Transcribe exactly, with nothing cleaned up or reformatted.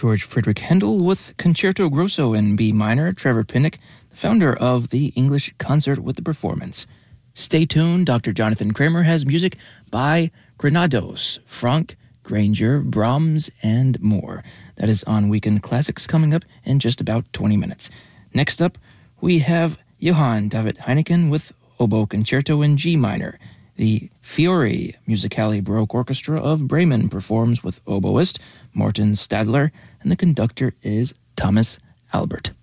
George Friedrich Handel with Concerto Grosso in B minor, Trevor Pinnock, the founder of the English Concert with the Performance. Stay tuned, Doctor Jonathan Kramer has music by Granados, Franck, Granger, Brahms, and more. That is on Weekend Classics coming up in just about twenty minutes. Next up, we have Johann David Heineken with Oboe Concerto in G minor. The Fiore Musicale Baroque Orchestra of Bremen performs with oboist Morten Stadler, and the conductor is Thomas Albert.